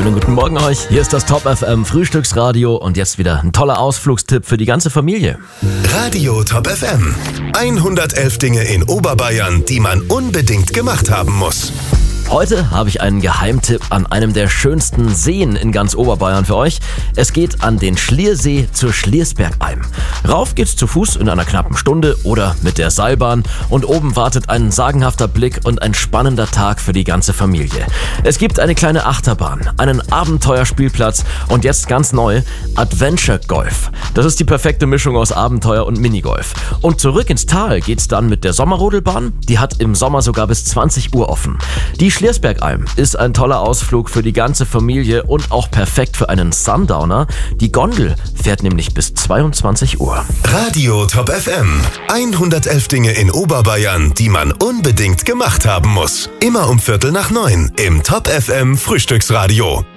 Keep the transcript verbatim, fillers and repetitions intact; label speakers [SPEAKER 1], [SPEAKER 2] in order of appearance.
[SPEAKER 1] Schönen guten Morgen euch. Hier ist das Top F M Frühstücksradio und jetzt wieder ein toller Ausflugstipp für die ganze Familie.
[SPEAKER 2] Radio Top F M. hundertelf Dinge in Oberbayern, die man unbedingt gemacht haben muss.
[SPEAKER 1] Heute habe ich einen Geheimtipp an einem der schönsten Seen in ganz Oberbayern für euch. Es geht an den Schliersee zur Schliersbergalm. Rauf geht's zu Fuß in einer knappen Stunde oder mit der Seilbahn und oben wartet ein sagenhafter Blick und ein spannender Tag für die ganze Familie. Es gibt eine kleine Achterbahn, einen Abenteuerspielplatz und jetzt ganz neu Adventure Golf. Das ist die perfekte Mischung aus Abenteuer und Minigolf. Und zurück ins Tal geht's dann mit der Sommerrodelbahn. Die hat im Sommer sogar bis zwanzig Uhr offen. Die Schliersbergalm ist ein toller Ausflug für die ganze Familie und auch perfekt für einen Sundowner. Die Gondel fährt nämlich bis zweiundzwanzig Uhr.
[SPEAKER 2] Radio Top F M. hundertelf Dinge in Oberbayern, die man unbedingt gemacht haben muss. Immer um Viertel nach neun im Top F M Frühstücksradio.